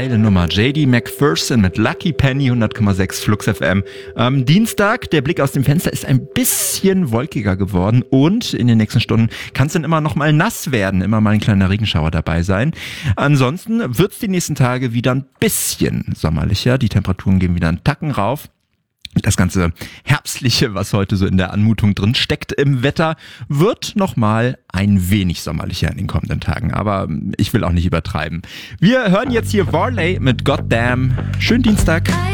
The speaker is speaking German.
Geile Nummer. JD McPherson mit Lucky Penny, 100,6 Flux FM. Dienstag, der Blick aus dem Fenster ist ein bisschen wolkiger geworden und in den nächsten Stunden kann es dann immer noch mal nass werden, immer mal ein kleiner Regenschauer dabei sein. Ansonsten wird es die nächsten Tage wieder ein bisschen sommerlicher. Die Temperaturen gehen wieder einen Tacken rauf. Das ganze Herbstliche, was heute so in der Anmutung drin steckt im Wetter, wird nochmal ein wenig sommerlicher in den kommenden Tagen. Aber ich will auch nicht übertreiben. Wir hören jetzt hier Varley mit Goddamn. Schönen Dienstag.